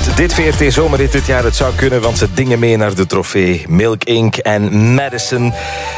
Wordt dit VRT Zomerrit dit jaar? Het zou kunnen, want ze dingen mee naar de trofee. Milk Inc. en Madison.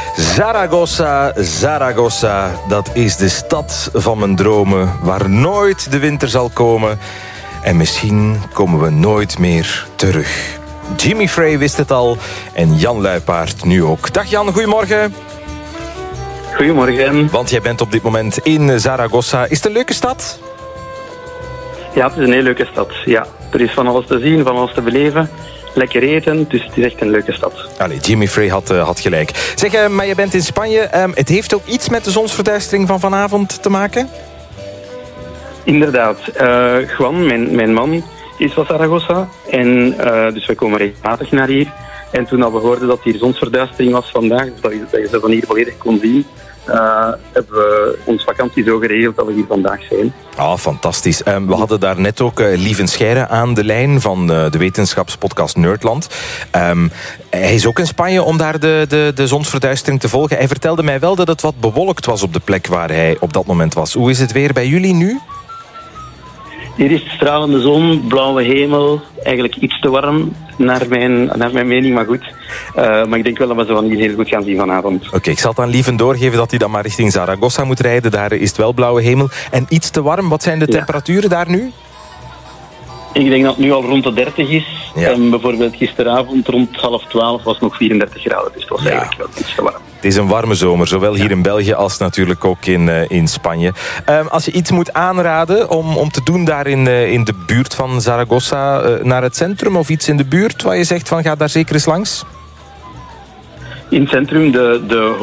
Zaragoza, dat is de stad van mijn dromen, waar nooit de winter zal komen. En misschien komen we nooit meer terug. Jimmy Frey wist het al en Jan Luipaard nu ook. Dag Jan, goedemorgen. Goedemorgen. Want jij bent op dit moment in Zaragoza. Is het een leuke stad? Ja, het is een heel leuke stad. Ja, er is van alles te zien, van alles te beleven. Lekker eten, dus het is echt een leuke stad. Allee, Jimmy Frey had gelijk. Zeg, maar je bent in Spanje. Het heeft ook iets met de zonsverduistering van vanavond te maken? Inderdaad. Juan, mijn man, is van Zaragoza. En dus we komen regelmatig naar hier. En toen we hoorden dat hier zonsverduistering was vandaag, dat je ze van hier volledig kon zien, hebben we onze vakantie zo geregeld dat we hier vandaag zijn. Ah, fantastisch. We hadden daar net ook Lieven Scheire aan de lijn van de wetenschapspodcast Nerdland. Hij is ook in Spanje om daar de zonsverduistering te volgen. Hij vertelde mij wel dat het wat bewolkt was op de plek waar hij op dat moment was. Hoe is het weer bij jullie nu? Hier is stralende zon, blauwe hemel, eigenlijk iets te warm naar mijn mening, maar goed. Maar ik denk wel dat we ze van hier heel goed gaan zien vanavond. Oké, ik zal het aan Lieven doorgeven dat hij dan maar richting Zaragoza moet rijden. Daar is het wel blauwe hemel. En iets te warm, wat zijn de temperaturen daar nu? Ik denk dat het nu al rond de 30 is. Ja. En bijvoorbeeld gisteravond rond 11:30 was het nog 34 graden. Dus het was eigenlijk wel iets te warm. Het is een warme zomer, zowel hier in België als natuurlijk ook in Spanje. Als je iets moet aanraden om te doen daar in de buurt van Zaragoza, naar het centrum of iets in de buurt waar je zegt van ga daar zeker eens langs? In het centrum, de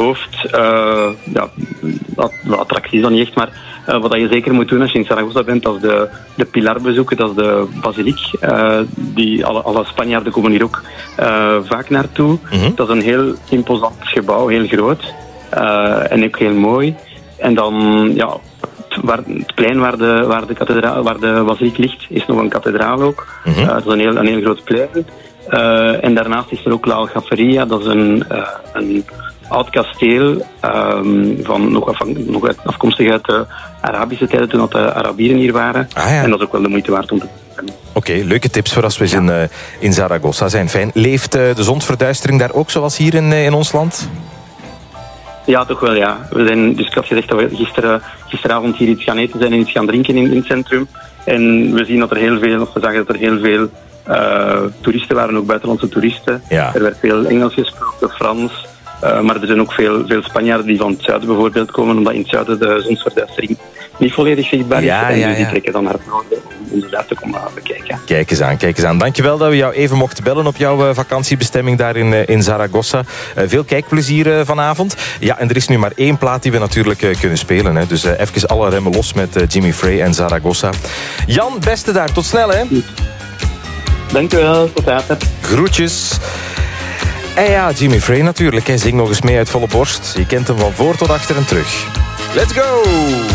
attractie is dan niet echt, maar wat je zeker moet doen als je in Zaragoza bent, dat is de Pilar bezoeken, dat is de basiliek. Alle Spanjaarden komen hier ook vaak naartoe. Mm-hmm. Dat is een heel imposant gebouw, heel groot en ook heel mooi. En dan, het plein waar de basiliek ligt, is nog een kathedraal ook. Mm-hmm. Dat is een heel groot plein. En daarnaast is er ook La Aljaferia, dat is een oud kasteel, nog afkomstig uit de Arabische tijden, toen dat de Arabieren hier waren. Ah, ja. En dat is ook wel de moeite waard om te doen. Oké, leuke tips voor als we in Zaragoza zijn. Fijn. Leeft de zonsverduistering daar ook zoals hier in ons land? Ja, toch wel, ja. Dus ik had gezegd dat we gisteravond hier iets gaan eten zijn en iets gaan drinken in het centrum. En we zien dat we zagen dat er heel veel toeristen waren, ook buitenlandse toeristen. Ja. Er werd veel Engels gesproken, Frans. Maar er zijn ook veel Spanjaarden die van het zuiden bijvoorbeeld komen, omdat in het zuiden de zonsverduistering niet volledig zichtbaar is. Dus die trekken dan naar het noorden om de daar te komen bekijken. Kijk eens aan. Dankjewel dat we jou even mochten bellen op jouw vakantiebestemming daar in Zaragoza. Veel kijkplezier vanavond. Ja, en er is nu maar één plaat die we natuurlijk kunnen spelen. Hè. Dus even alle remmen los met Jimmy Frey en Zaragoza. Jan, beste daar. Tot snel, hè. Dankjewel. Tot later. Groetjes. En ja, Jimmy Frey natuurlijk. Hij zingt nog eens mee uit volle borst. Je kent hem van voor tot achter en terug. Let's go!